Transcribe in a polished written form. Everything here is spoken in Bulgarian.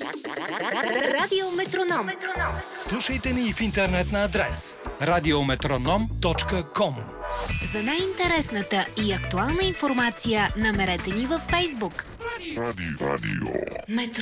Радио Метроном. Слушайте ни в интернет на адрес radiometronom.com. За най-интересната и актуална информация намерете ни във Фейсбук. Радио. Метро.